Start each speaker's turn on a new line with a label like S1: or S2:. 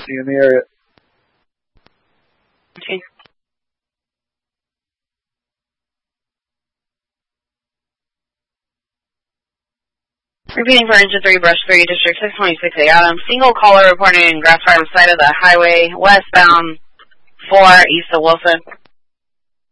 S1: see in the area.
S2: Okay. Repeating for engine 3, brush 3, district 626A Adam. Single caller reporting in Grass Farm side of the highway, westbound 4 east of Wilson.